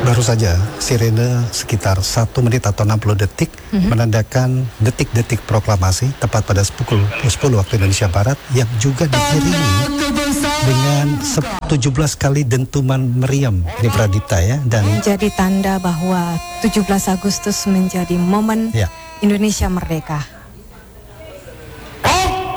Baru saja sirene sekitar 1 menit atau 60 detik menandakan detik-detik proklamasi tepat pada pukul 10 waktu Indonesia Barat, yang juga diiringi dengan 17 kali dentuman meriam di Pradipta ya, dan menjadi tanda bahwa 17 Agustus menjadi momen ya, Indonesia merdeka.